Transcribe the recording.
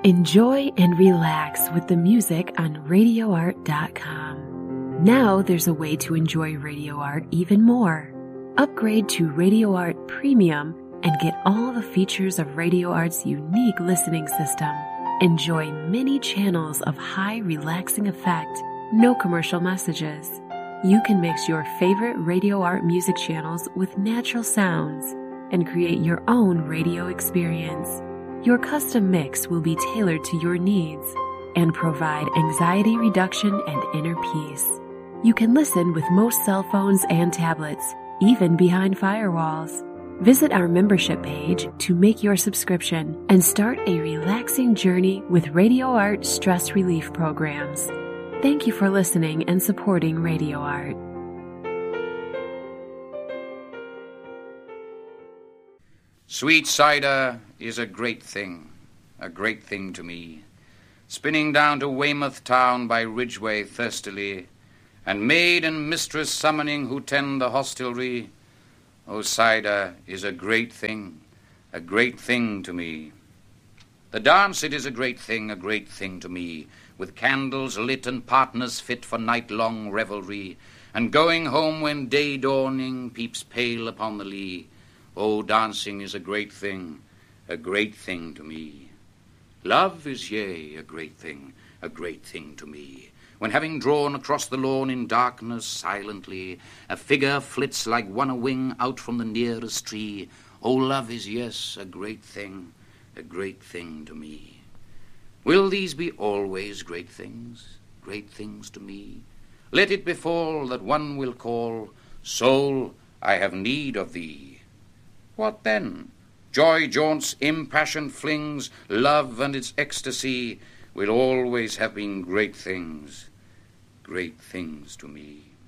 Enjoy and relax with the music on RadioArt.com. Now there's a way to enjoy Radio Art even more. Upgrade to Radio Art Premium and get all the features of Radio Art's unique listening system. Enjoy many channels of high relaxing effect, no commercial messages. You can mix your favorite Radio Art music channels with natural sounds and create your own radio experience. Your custom mix will be tailored to your needs and provide anxiety reduction and inner peace. You can listen with most cell phones and tablets, even behind firewalls. Visit our membership page to make your subscription and start a relaxing journey with Radio Art stress relief programs. Thank you for listening and supporting Radio Art. Sweet cider is a great thing to me. Spinning down to Weymouth town by Ridgeway thirstily, and maid and mistress summoning who tend the hostelry. Oh, cider is a great thing to me. The dance, it is a great thing to me, with candles lit and partners fit for night-long revelry, and going home when day dawning peeps pale upon the lea. Oh, dancing is a great thing to me. Love is, yea, a great thing to me. When having drawn across the lawn in darkness silently, a figure flits like one a-wing out from the nearest tree. Oh, love is, yes, a great thing to me. Will these be always great things to me? Let it befall that one will call, Soul, I have need of thee. What then? Joy jaunts, impassioned flings, love and its ecstasy will always have been great things to me.